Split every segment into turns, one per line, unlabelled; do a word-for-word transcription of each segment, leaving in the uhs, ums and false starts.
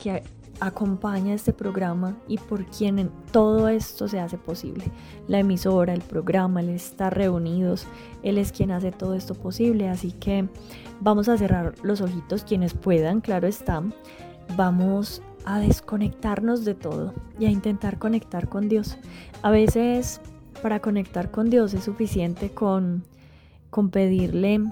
que acompaña este programa y por quien en todo esto se hace posible. La emisora, el programa, el estar reunidos, Él es quien hace todo esto posible. Así que vamos a cerrar los ojitos quienes puedan, claro está. Vamos a desconectarnos de todo y a intentar conectar con Dios. A veces para conectar con Dios es suficiente con, con pedirle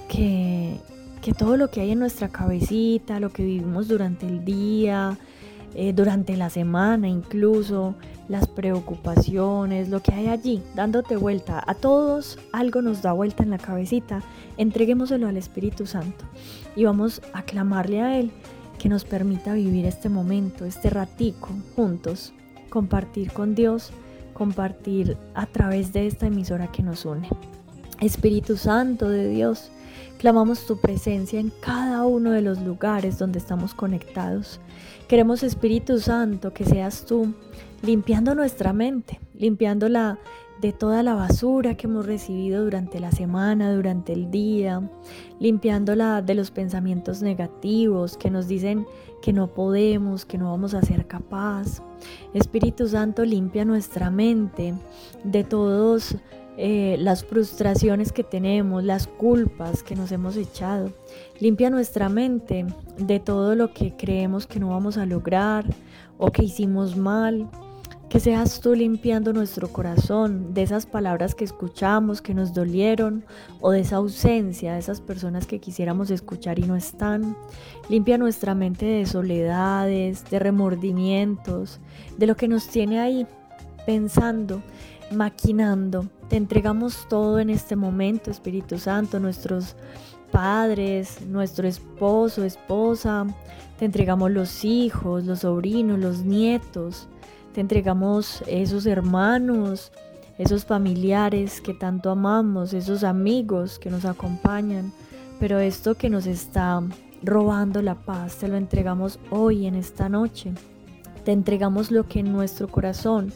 que, que todo lo que hay en nuestra cabecita, lo que vivimos durante el día, eh, durante la semana incluso, las preocupaciones, lo que hay allí dándote vuelta, a todos algo nos da vuelta en la cabecita, entreguémoselo al Espíritu Santo y vamos a clamarle a Él que nos permita vivir este momento, este ratico juntos, compartir con Dios, compartir a través de esta emisora que nos une. Espíritu Santo de Dios, clamamos tu presencia en cada uno de los lugares donde estamos conectados. Queremos, Espíritu Santo, que seas tú limpiando nuestra mente, limpiándola de toda la basura que hemos recibido durante la semana, durante el día, limpiándola de los pensamientos negativos que nos dicen que no podemos, que no vamos a ser capaz. Espíritu Santo, limpia nuestra mente de todas eh, las frustraciones que tenemos, las culpas que nos hemos echado. Limpia nuestra mente de todo lo que creemos que no vamos a lograr o que hicimos mal. Que seas tú limpiando nuestro corazón de esas palabras que escuchamos, que nos dolieron, o de esa ausencia, de esas personas que quisiéramos escuchar y no están. Limpia nuestra mente de soledades, de remordimientos, de lo que nos tiene ahí pensando, maquinando. Te entregamos todo en este momento, Espíritu Santo, nuestros padres, nuestro esposo, esposa. Te entregamos los hijos, los sobrinos, los nietos. Te entregamos esos hermanos, esos familiares que tanto amamos, esos amigos que nos acompañan, pero esto que nos está robando la paz, te lo entregamos hoy en esta noche. Te entregamos lo que en nuestro corazón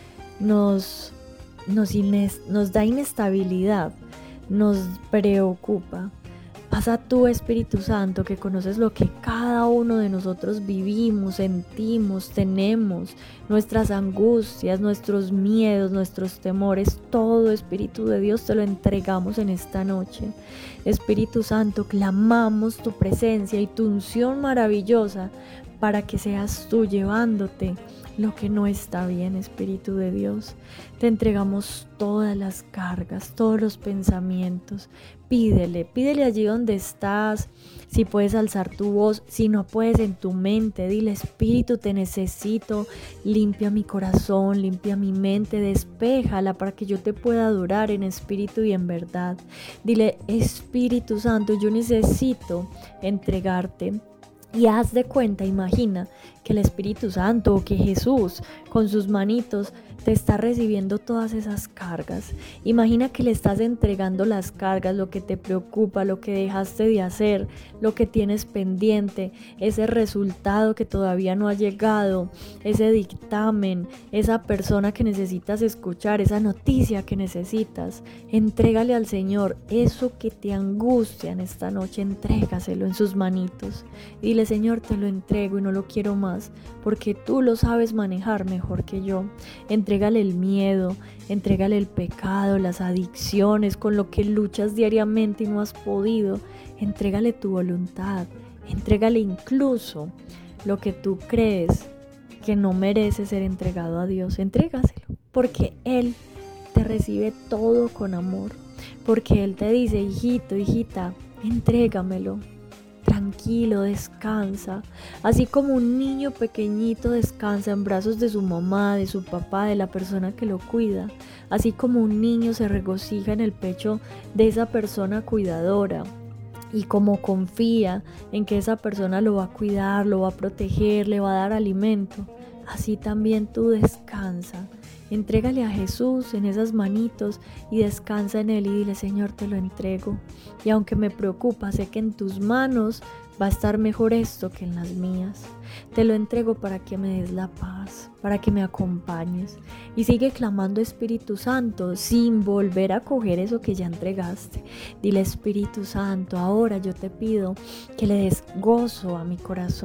nos, nos, ines, nos da inestabilidad, nos preocupa. Pasa tú, Espíritu Santo, que conoces lo que cada uno de nosotros vivimos, sentimos, tenemos, nuestras angustias, nuestros miedos, nuestros temores, todo, Espíritu de Dios, te lo entregamos en esta noche. Espíritu Santo, clamamos tu presencia y tu unción maravillosa para que seas tú llevándote lo que no está bien, Espíritu de Dios. Te entregamos todas las cargas, todos los pensamientos. Pídele, pídele allí donde estás, si puedes alzar tu voz, si no puedes en tu mente, dile: Espíritu, te necesito, limpia mi corazón, limpia mi mente, despéjala para que yo te pueda adorar en espíritu y en verdad. Dile: Espíritu Santo, yo necesito entregarte. Y haz de cuenta, imagina que el Espíritu Santo o que Jesús con sus manitos te está recibiendo todas esas cargas. Imagina que le estás entregando las cargas, lo que te preocupa, lo que dejaste de hacer, lo que tienes pendiente, ese resultado que todavía no ha llegado, ese dictamen, esa persona que necesitas escuchar, esa noticia que necesitas. Entrégale al Señor eso que te angustia en esta noche, entrégaselo en sus manitos. Dile: Señor, te lo entrego y no lo quiero más, porque tú lo sabes manejar mejor que yo. Entrégale el miedo, entrégale el pecado, las adicciones con lo que luchas diariamente y no has podido. Entrégale tu voluntad, entrégale incluso lo que tú crees que no merece ser entregado a Dios. Entrégaselo, porque Él te recibe todo con amor, porque Él te dice: hijito, hijita, entrégamelo. Tranquilo, descansa, así como un niño pequeñito descansa en brazos de su mamá, de su papá, de la persona que lo cuida, así como un niño se regocija en el pecho de esa persona cuidadora y como confía en que esa persona lo va a cuidar, lo va a proteger, le va a dar alimento, así también tú descansa. Entrégale a Jesús en esas manitos y descansa en Él y dile: Señor, te lo entrego. Y aunque me preocupa, sé que en tus manos va a estar mejor esto que en las mías. Te lo entrego para que me des la paz, para que me acompañes. Y sigue clamando: Espíritu Santo, sin volver a coger eso que ya entregaste. Dile: Espíritu Santo, ahora yo te pido que le des gozo a mi corazón.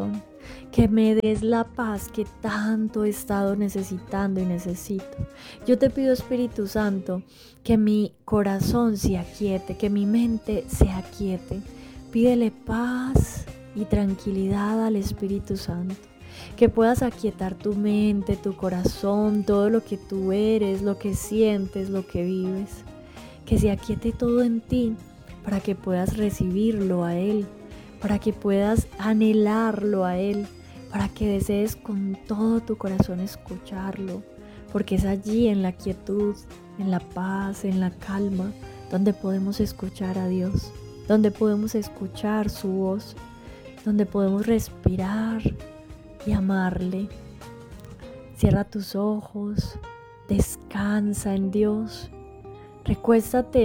que me des la paz que tanto he estado necesitando y necesito. Yo te pido, Espíritu Santo, que mi corazón se aquiete, que mi mente se aquiete. Pídele paz y tranquilidad al Espíritu Santo, que puedas aquietar tu mente, tu corazón, todo lo que tú eres, lo que sientes, lo que vives, que se aquiete todo en ti para que puedas recibirlo a Él, para que puedas anhelarlo a Él, para que desees con todo tu corazón escucharlo, porque es allí en la quietud, en la paz, en la calma, donde podemos escuchar a Dios, donde podemos escuchar su voz, donde podemos respirar y amarle. Cierra tus ojos, descansa en Dios, recuéstate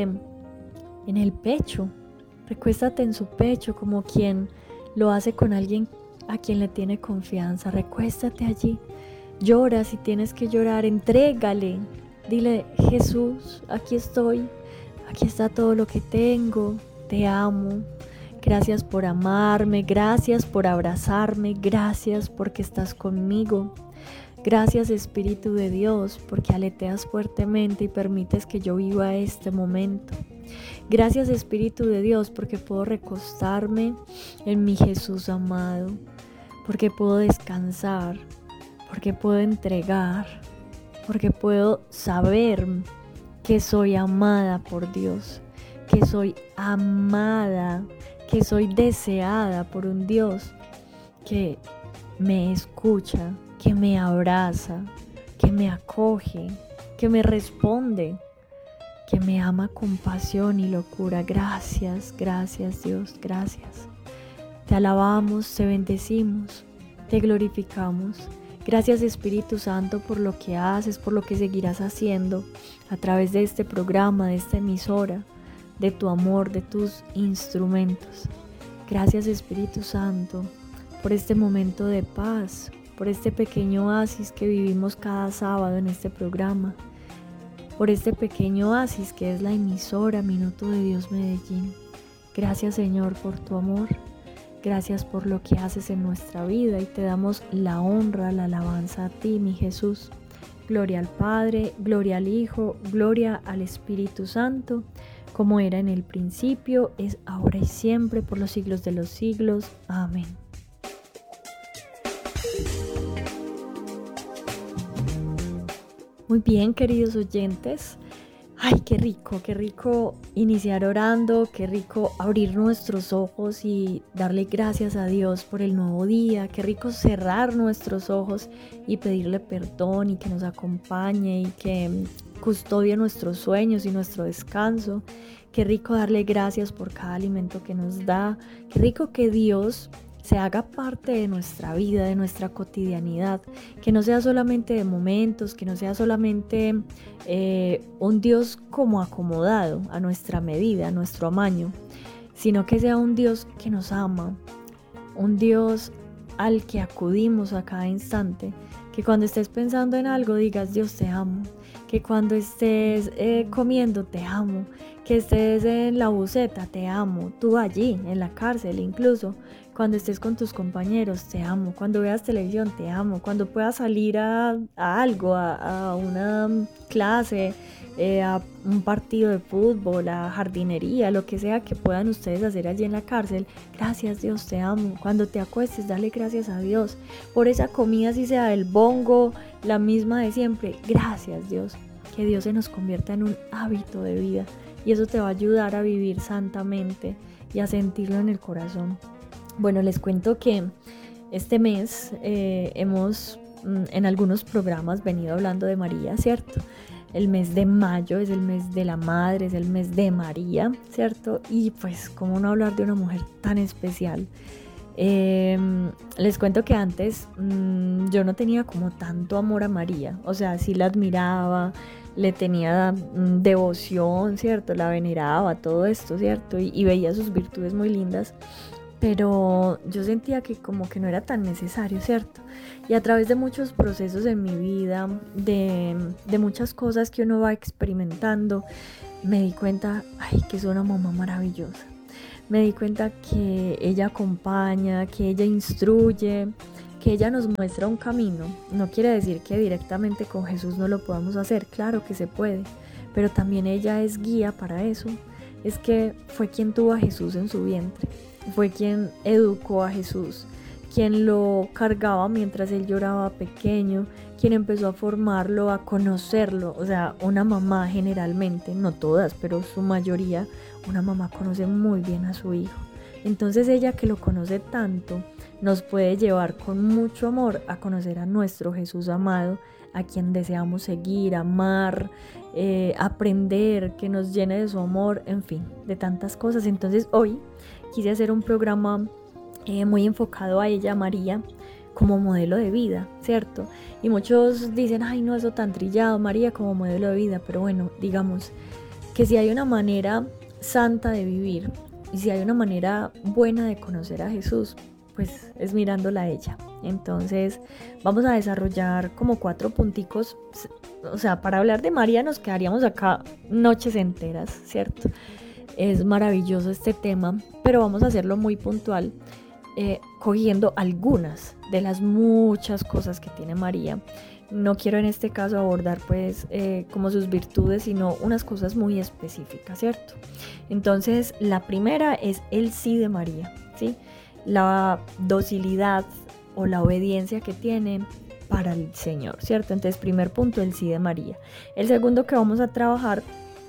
en el pecho, recuéstate en su pecho como quien lo hace con alguien a quien le tiene confianza. Recuéstate allí, llora si tienes que llorar, entrégale, dile: Jesús, aquí estoy, aquí está todo lo que tengo, te amo. Gracias por amarme, gracias por abrazarme, gracias porque estás conmigo. Gracias, Espíritu de Dios, porque aleteas fuertemente y permites que yo viva este momento. Gracias, Espíritu de Dios, porque puedo recostarme en mi Jesús amado, porque puedo descansar, porque puedo entregar, porque puedo saber que soy amada por Dios, que soy amada, que soy deseada por un Dios que me escucha, que me abraza, que me acoge, que me responde, que me ama con pasión y locura. Gracias, gracias Dios, gracias. Te alabamos, te bendecimos, te glorificamos. Gracias, Espíritu Santo, por lo que haces, por lo que seguirás haciendo a través de este programa, de esta emisora, de tu amor, de tus instrumentos. Gracias, Espíritu Santo, por este momento de paz, por este pequeño oasis que vivimos cada sábado en este programa, por este pequeño oasis que es la emisora Minuto de Dios Medellín. Gracias, Señor, por tu amor. Gracias por lo que haces en nuestra vida y te damos la honra, la alabanza a ti, mi Jesús. Gloria al Padre, gloria al Hijo, gloria al Espíritu Santo, como era en el principio, es ahora y siempre, por los siglos de los siglos. Amén. Muy bien, queridos oyentes. Ay, qué rico, qué rico iniciar orando, qué rico abrir nuestros ojos y darle gracias a Dios por el nuevo día, qué rico cerrar nuestros ojos y pedirle perdón y que nos acompañe y que custodie nuestros sueños y nuestro descanso. Qué rico darle gracias por cada alimento que nos da, qué rico que Dios se haga parte de nuestra vida, de nuestra cotidianidad, que no sea solamente de momentos, que no sea solamente eh, un Dios como acomodado a nuestra medida, a nuestro amaño, sino que sea un Dios que nos ama, un Dios al que acudimos a cada instante, que cuando estés pensando en algo digas: Dios, te amo, que cuando estés eh, comiendo te amo, que estés en la buceta te amo, tú allí, en la cárcel incluso, cuando estés con tus compañeros te amo, cuando veas televisión te amo, cuando puedas salir a, a algo, a, a una clase, eh, a un partido de fútbol, a jardinería, lo que sea que puedan ustedes hacer allí en la cárcel. Gracias, Dios, te amo. Cuando te acuestes, dale gracias a Dios por esa comida, si sea del bongo, la misma de siempre. Gracias, Dios. Que Dios se nos convierta en un hábito de vida y eso te va a ayudar a vivir santamente y a sentirlo en el corazón. Bueno, les cuento que este mes eh, hemos mm, en algunos programas venido hablando de María, ¿cierto? El mes de mayo es el mes de la madre, es el mes de María, ¿cierto? Y pues, ¿cómo no hablar de una mujer tan especial? Eh, les cuento que antes mmm, yo no tenía como tanto amor a María, o sea, sí la admiraba, le tenía mmm, devoción, ¿cierto? La veneraba, todo esto, ¿cierto? Y, y veía sus virtudes muy lindas, pero yo sentía que como que no era tan necesario, ¿cierto? Y a través de muchos procesos en mi vida, de, de muchas cosas que uno va experimentando, me di cuenta, ay, que es una mamá maravillosa. Me di cuenta que ella acompaña, que ella instruye, aunque ella nos muestra un camino, no quiere decir que directamente con Jesús no lo podamos hacer. Claro que se puede, pero también ella es guía para eso. Es que fue quien tuvo a Jesús en su vientre, fue quien educó a Jesús, quien lo cargaba mientras él lloraba pequeño, quien empezó a formarlo, a conocerlo. O sea, una mamá generalmente, no todas, pero su mayoría, una mamá conoce muy bien a su hijo. Entonces ella, que lo conoce tanto, nos puede llevar con mucho amor a conocer a nuestro Jesús amado, a quien deseamos seguir, amar, eh, aprender, que nos llene de su amor, en fin, de tantas cosas. Entonces hoy quise hacer un programa eh, muy enfocado a ella, María, como modelo de vida, ¿cierto? Y muchos dicen, ay, no, eso tan trillado, María como modelo de vida. Pero bueno, digamos que si hay una manera santa de vivir y si hay una manera buena de conocer a Jesús, pues es mirándola a ella. Entonces vamos a desarrollar como cuatro punticos. O sea, para hablar de María nos quedaríamos acá noches enteras, ¿cierto? Es maravilloso este tema, pero vamos a hacerlo muy puntual, eh, cogiendo algunas de las muchas cosas que tiene María. No quiero en este caso abordar pues eh, como sus virtudes, sino unas cosas muy específicas, ¿cierto? Entonces la primera es el sí de María, ¿sí? La docilidad o la obediencia que tiene para el Señor, ¿cierto? Entonces, primer punto, el sí de María. El segundo que vamos a trabajar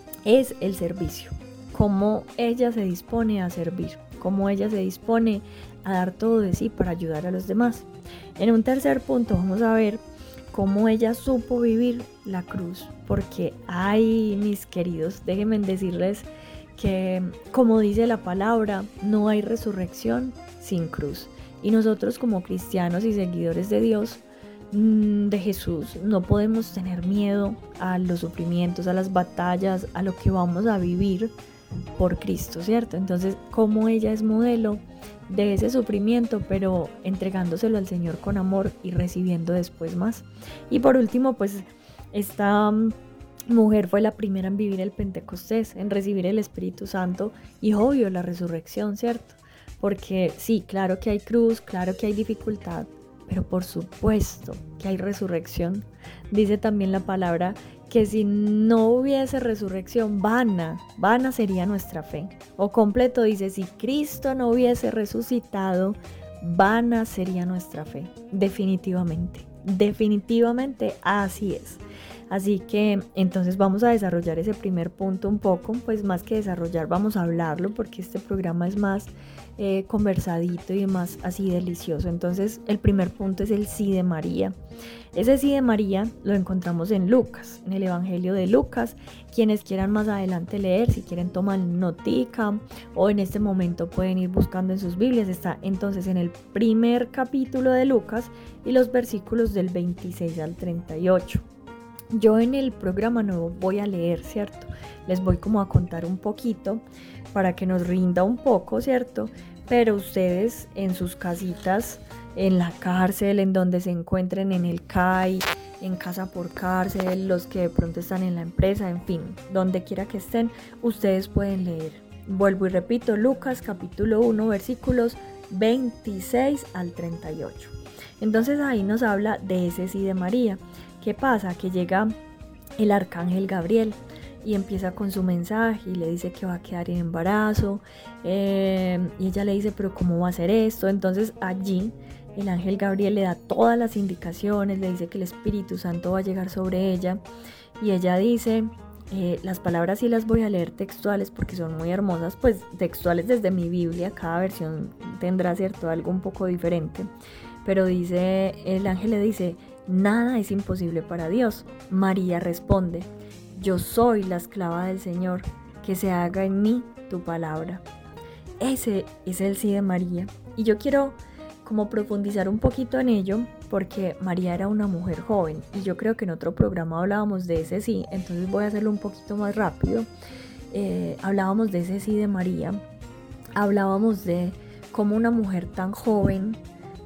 es el servicio, cómo ella se dispone a servir, cómo ella se dispone a dar todo de sí para ayudar a los demás. En un tercer punto vamos a ver cómo ella supo vivir la cruz, porque ay, mis queridos, déjenme decirles que, como dice la palabra, no hay resurrección sin cruz. Y nosotros como cristianos y seguidores de Dios, de Jesús, no podemos tener miedo a los sufrimientos, a las batallas, a lo que vamos a vivir por Cristo, ¿cierto? Entonces, como ella es modelo de ese sufrimiento, pero entregándoselo al Señor con amor y recibiendo después más. Y por último, pues esta mujer fue la primera en vivir el Pentecostés, en recibir el Espíritu Santo y obvio la resurrección, ¿cierto? Porque sí, claro que hay cruz, claro que hay dificultad, pero por supuesto que hay resurrección. Dice también la palabra que si no hubiese resurrección, vana, vana sería nuestra fe. O completo dice, si Cristo no hubiese resucitado, vana sería nuestra fe. Definitivamente, definitivamente así es. Así que entonces vamos a desarrollar ese primer punto un poco, pues más que desarrollar, vamos a hablarlo, porque este programa es más eh, conversadito y más así delicioso. Entonces el primer punto es el sí de María. Ese sí de María lo encontramos en Lucas, en el Evangelio de Lucas. Quienes quieran más adelante leer, si quieren toman notica o en este momento pueden ir buscando en sus Biblias. Está entonces en el primer capítulo de Lucas y los versículos del veintiséis al treinta y ocho. Yo en el programa no voy a leer, ¿cierto? Les voy como a contar un poquito para que nos rinda un poco, ¿cierto? Pero ustedes en sus casitas, en la cárcel, en donde se encuentren, en el C A I, en casa por cárcel, los que de pronto están en la empresa, en fin, donde quiera que estén, ustedes pueden leer. Vuelvo y repito, Lucas capítulo uno, versículos veintiséis al treinta y ocho. Entonces ahí nos habla de ese sí de María. ¿Qué pasa? Que llega el arcángel Gabriel y empieza con su mensaje y le dice que va a quedar en embarazo, eh, y ella le dice, pero ¿cómo va a ser esto? Entonces allí el ángel Gabriel le da todas las indicaciones, le dice que el Espíritu Santo va a llegar sobre ella y ella dice, eh, las palabras sí las voy a leer textuales porque son muy hermosas, pues textuales desde mi Biblia, cada versión tendrá cierto algo un poco diferente, pero dice, el ángel le dice, nada es imposible para Dios. María responde, yo soy la esclava del Señor, que se haga en mí tu palabra. Ese es el sí de María. Y yo quiero como profundizar un poquito en ello, porque María era una mujer joven, y yo creo que en otro programa hablábamos de ese sí, entonces voy a hacerlo un poquito más rápido. Eh, hablábamos de ese sí de María, hablábamos de cómo una mujer tan joven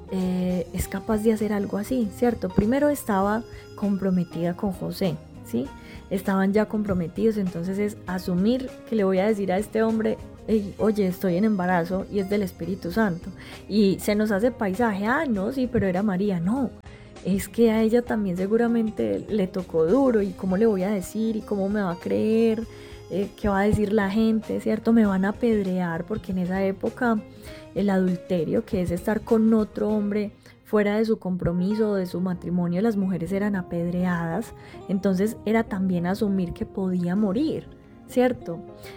Eh, es capaz de hacer algo así, ¿cierto? Primero estaba comprometida con José, ¿sí? Estaban ya comprometidos, entonces es asumir que le voy a decir a este hombre "Ey, oye, estoy en embarazo y es del Espíritu Santo". Y se nos hace paisaje, ah, no, sí, pero era María. No, es que a ella también seguramente le tocó duro y cómo le voy a decir y cómo me va a creer, eh, qué va a decir la gente, ¿cierto? Me van a apedrear porque en esa época el adulterio, que es estar con otro hombre fuera de su compromiso o de su matrimonio, las mujeres eran apedreadas, entonces era también asumir que podía morir, ¿cierto?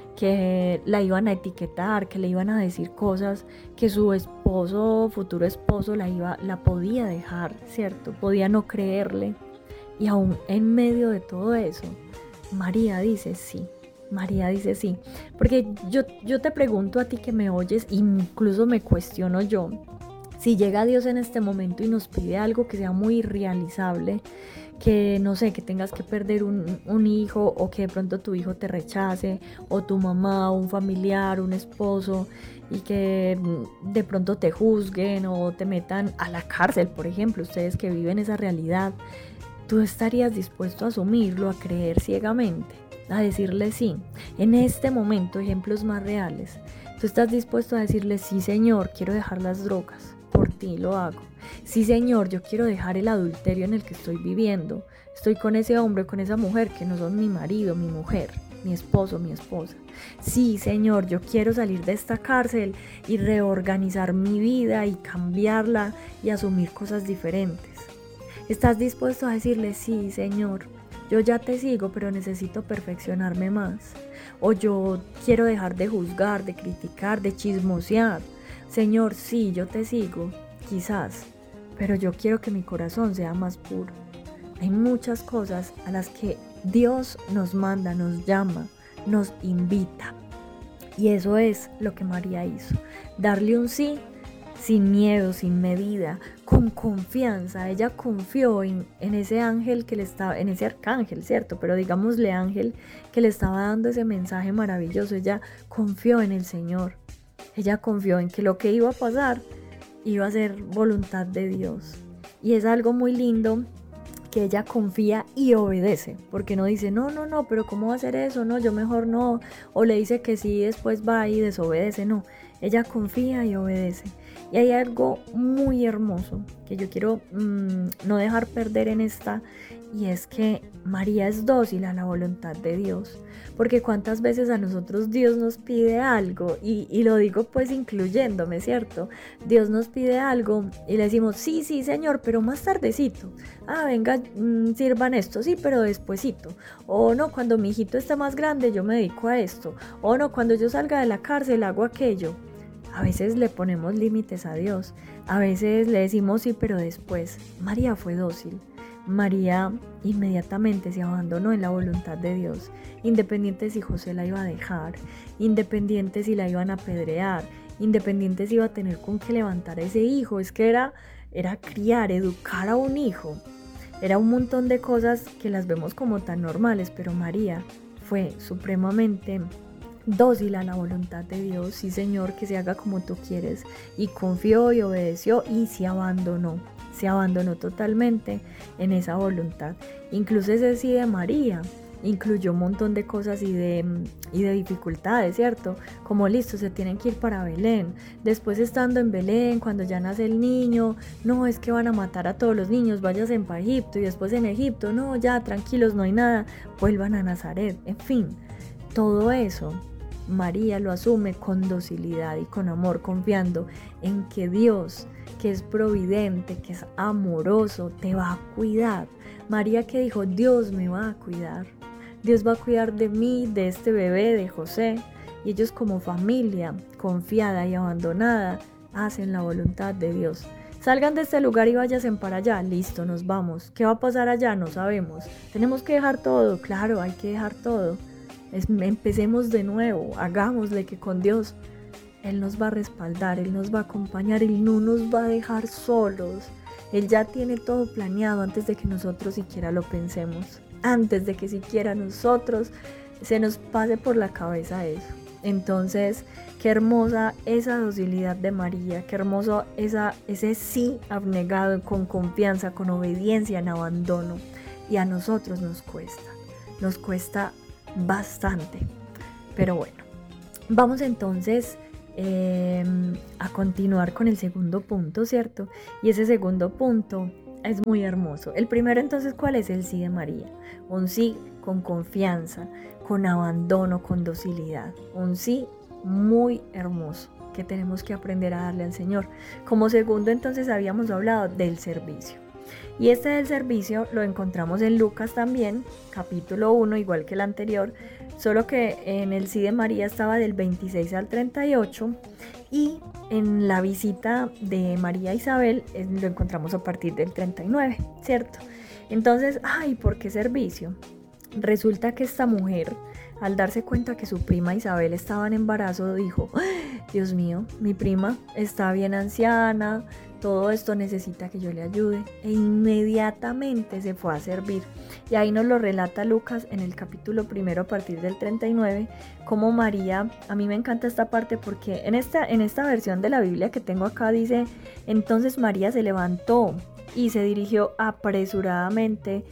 Que la iban a etiquetar, que le iban a decir cosas, que su esposo, futuro esposo, la, iba, la podía dejar, ¿cierto? Podía no creerle. Y aún en medio de todo eso, María dice sí. María dice sí. Porque yo, yo te pregunto a ti que me oyes, incluso me cuestiono yo, si llega Dios en este momento y nos pide algo que sea muy irrealizable, que no sé, que tengas que perder un, un hijo o que de pronto tu hijo te rechace o tu mamá, un familiar, un esposo y que de pronto te juzguen o te metan a la cárcel, por ejemplo, ustedes que viven esa realidad, ¿tú estarías dispuesto a asumirlo, a creer ciegamente, a decirle sí? En este momento, ejemplos más reales, tú estás dispuesto a decirle sí, Señor, quiero dejar las drogas. Por ti lo hago. Sí, Señor, yo quiero dejar el adulterio en el que estoy viviendo. Estoy con ese hombre, con esa mujer que no son mi marido, mi mujer, mi esposo, mi esposa. Sí, Señor, yo quiero salir de esta cárcel y reorganizar mi vida y cambiarla y asumir cosas diferentes. ¿Estás dispuesto a decirle, sí, Señor, yo ya te sigo, pero necesito perfeccionarme más? O yo quiero dejar de juzgar, de criticar, de chismosear. Señor, sí, yo te sigo, quizás, pero yo quiero que mi corazón sea más puro. Hay muchas cosas a las que Dios nos manda, nos llama, nos invita. Y eso es lo que María hizo. Darle un sí sin miedo, sin medida, con confianza. Ella confió en, en ese ángel que le estaba, en ese arcángel, ¿cierto? Pero digámosle ángel que le estaba dando ese mensaje maravilloso. Ella confió en el Señor. Ella confió en que lo que iba a pasar iba a ser voluntad de Dios. Y es algo muy lindo que ella confía y obedece, porque no dice, no, no, no, pero ¿cómo va a hacer eso? No, yo mejor no. O le dice que sí, después va y desobedece. No, ella confía y obedece. Y hay algo muy hermoso que yo quiero mmm, no dejar perder en esta, y es que María es dócil a la voluntad de Dios. Porque cuántas veces a nosotros Dios nos pide algo, y, y lo digo pues incluyéndome, ¿cierto? Dios nos pide algo y le decimos, sí, sí, Señor, pero más tardecito. Ah, venga, mmm, sirvan esto, sí, pero despuesito. O no, cuando mi hijito esté más grande yo me dedico a esto. O no, cuando yo salga de la cárcel hago aquello. A veces le ponemos límites a Dios. A veces le decimos sí, pero después. María fue dócil. María inmediatamente se abandonó en la voluntad de Dios, independiente si José la iba a dejar, independiente si la iban a apedrear, independiente si iba a tener con qué levantar a ese hijo. Es que era, era criar, educar a un hijo. Era un montón de cosas que las vemos como tan normales, pero María fue supremamente dócil a la voluntad de Dios. Sí, Señor, que se haga como tú quieres. Y confió y obedeció y se abandonó. Se abandonó totalmente en esa voluntad. Incluso ese sí de María incluyó un montón de cosas y de, y de dificultades, ¿cierto? Como listo, se tienen que ir para Belén. Después estando en Belén, cuando ya nace el niño, no, es que van a matar a todos los niños, váyanse para Egipto. Y después en Egipto, no, ya, tranquilos, no hay nada, vuelvan a Nazaret. En fin, todo eso María lo asume con docilidad y con amor, confiando en que Dios, que es providente, que es amoroso, te va a cuidar. María que dijo, Dios me va a cuidar. Dios va a cuidar de mí, de este bebé, de José. Y ellos como familia, confiada y abandonada, hacen la voluntad de Dios. Salgan de este lugar y váyanse para allá. Listo, nos vamos. ¿Qué va a pasar allá? No sabemos. Tenemos que dejar todo. Claro, hay que dejar todo. Es, empecemos de nuevo. Hagámosle que con Dios Él nos va a respaldar, Él nos va a acompañar, Él no nos va a dejar solos. Él ya tiene todo planeado antes de que nosotros siquiera lo pensemos. Antes de que siquiera nosotros se nos pase por la cabeza eso. Entonces, qué hermosa esa docilidad de María, qué hermoso esa, ese sí abnegado, con confianza, con obediencia, en abandono. Y a nosotros nos cuesta, nos cuesta bastante. Pero bueno, Vamos entonces eh, a continuar con el segundo punto, ¿cierto? Y ese segundo punto es muy hermoso. El primero entonces, ¿cuál es? El sí de María. Un sí con confianza, con abandono, con docilidad. Un sí muy hermoso que tenemos que aprender a darle al Señor. Como segundo entonces habíamos hablado del servicio. Y este del servicio lo encontramos en Lucas también, capítulo uno, igual que el anterior, solo que en el sí de María estaba del veintiséis al treinta y ocho, y en la visita de María a Isabel eh, lo encontramos a partir del treinta y nueve, ¿cierto? Entonces, ay, ¿por qué servicio? Resulta que esta mujer, al darse cuenta que su prima Isabel estaba en embarazo, dijo, Dios mío, mi prima está bien anciana, todo esto necesita que yo le ayude, e inmediatamente se fue a servir. Y ahí nos lo relata Lucas en el capítulo primero a partir del treinta y nueve, como María, a mí me encanta esta parte porque en esta, en esta versión de la Biblia que tengo acá dice, entonces María se levantó y se dirigió apresuradamente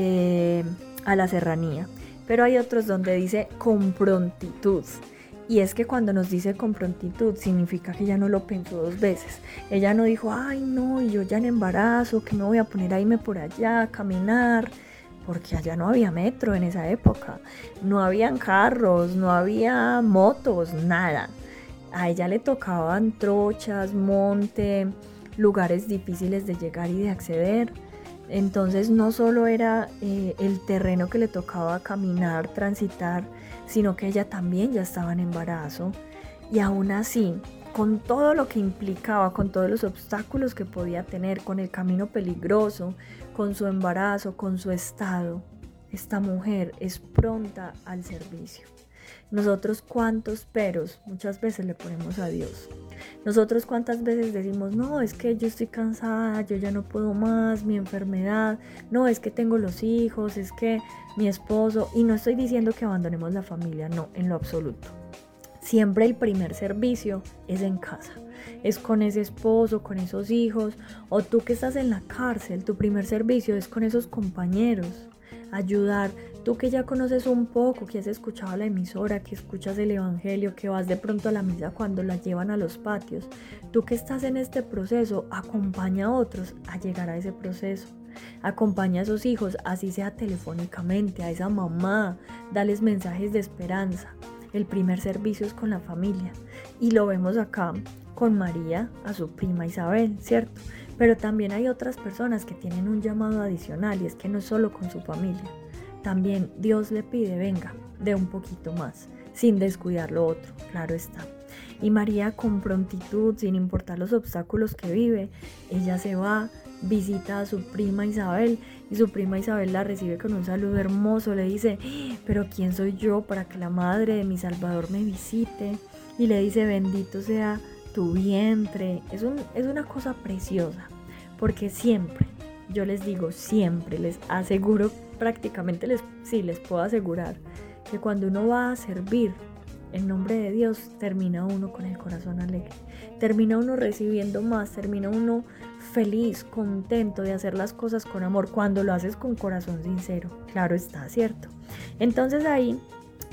eh, a la serranía. Pero hay otros donde dice con prontitud. Y es que cuando nos dice con prontitud, significa que ella no lo pensó dos veces. Ella no dijo, ay no, y yo ya en embarazo, que me voy a poner a irme por allá a caminar. Porque allá no había metro en esa época. No habían carros, no había motos, nada. A ella le tocaban trochas, monte, lugares difíciles de llegar y de acceder. Entonces no solo era eh, el terreno que le tocaba caminar, transitar, sino que ella también ya estaba en embarazo. Y aún así, con todo lo que implicaba, con todos los obstáculos que podía tener, con el camino peligroso, con su embarazo, con su estado, esta mujer es pronta al servicio. Nosotros cuántos peros muchas veces le ponemos a Dios. Nosotros cuántas veces decimos, no, es que yo estoy cansada, yo ya no puedo más, mi enfermedad, no, es que tengo los hijos, es que mi esposo, y no estoy diciendo que abandonemos la familia, no, en lo absoluto. Siempre el primer servicio es en casa, es con ese esposo, con esos hijos, o tú que estás en la cárcel, tu primer servicio es con esos compañeros, ayudar. Tú que ya conoces un poco, que has escuchado la emisora, que escuchas el evangelio, que vas de pronto a la misa cuando la llevan a los patios, tú que estás en este proceso, acompaña a otros a llegar a ese proceso. Acompaña a esos hijos, así sea telefónicamente, a esa mamá, dales mensajes de esperanza. El primer servicio es con la familia. Y lo vemos acá con María, a su prima Isabel, ¿cierto? Pero también hay otras personas que tienen un llamado adicional, y es que no es solo con su familia. También Dios le pide, venga, dé un poquito más, sin descuidar lo otro, claro está. Y María con prontitud, sin importar los obstáculos que vive, ella se va, visita a su prima Isabel, y su prima Isabel la recibe con un saludo hermoso, le dice, pero ¿quién soy yo para que la madre de mi Salvador me visite? Y le dice, bendito sea tu vientre. Es, un, es una cosa preciosa, porque siempre, yo les digo siempre, les aseguro, prácticamente les, sí, les puedo asegurar que cuando uno va a servir en nombre de Dios, termina uno con el corazón alegre, termina uno recibiendo más, termina uno feliz, contento de hacer las cosas con amor, cuando lo haces con corazón sincero, claro está, ¿cierto? Entonces ahí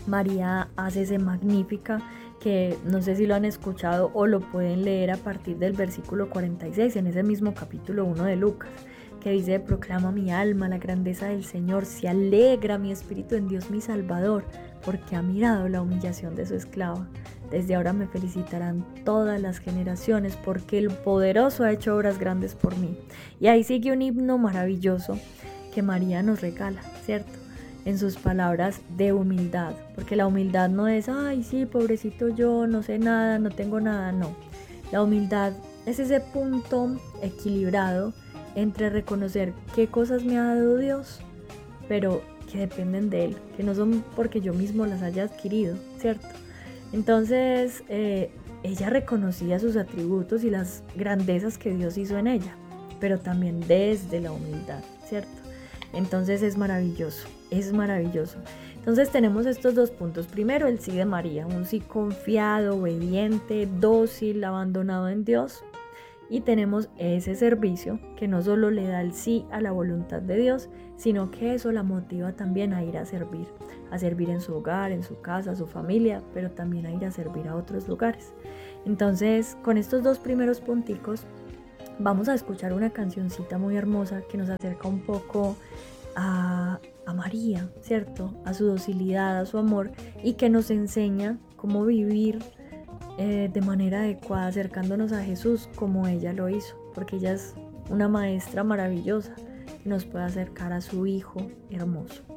María hace ese magnífica, que no sé si lo han escuchado o lo pueden leer a partir del versículo cuarenta y seis en ese mismo capítulo uno de Lucas, que dice, proclama mi alma la grandeza del Señor, se alegra mi espíritu en Dios mi Salvador, porque ha mirado la humillación de su esclava. Desde ahora me felicitarán todas las generaciones, porque el poderoso ha hecho obras grandes por mí. Y ahí sigue un himno maravilloso que María nos regala, ¿cierto? En sus palabras de humildad, porque la humildad no es, ay sí, pobrecito yo, no sé nada, no tengo nada, no. La humildad es ese punto equilibrado entre reconocer qué cosas me ha dado Dios, pero que dependen de Él, que no son porque yo mismo las haya adquirido, ¿cierto? Entonces, eh, ella reconocía sus atributos y las grandezas que Dios hizo en ella, pero también desde la humildad, ¿cierto? Entonces es maravilloso, es maravilloso. Entonces tenemos estos dos puntos. Primero, el sí de María, un sí confiado, obediente, dócil, abandonado en Dios. Y tenemos ese servicio que no solo le da el sí a la voluntad de Dios, sino que eso la motiva también a ir a servir, a servir en su hogar, en su casa, su familia, pero también a ir a servir a otros lugares. Entonces, con estos dos primeros punticos, vamos a escuchar una cancioncita muy hermosa que nos acerca un poco a, a María, ¿cierto? A su docilidad, a su amor, y que nos enseña cómo vivir eh, de manera adecuada, acercándonos a Jesús como ella lo hizo, porque ella es una maestra maravillosa que nos puede acercar a su Hijo hermoso.